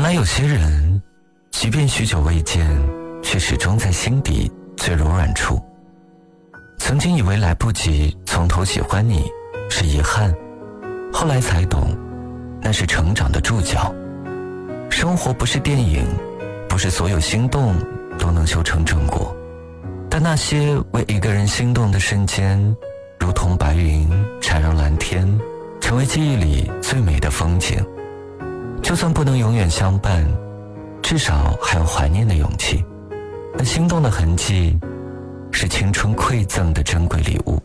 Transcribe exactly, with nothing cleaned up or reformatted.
来有些人即便许久未见，却始终在心底最柔软处。曾经以为来不及从头喜欢你是遗憾，后来才懂那是成长的注脚。生活不是电影，不是所有心动都能修成正果，但那些为一个人心动的瞬间，如同白云缠绕蓝天，成为记忆里最美的风景。就算不能永远相伴，至少还有怀念的勇气。那心动的痕迹是青春馈赠的珍贵礼物。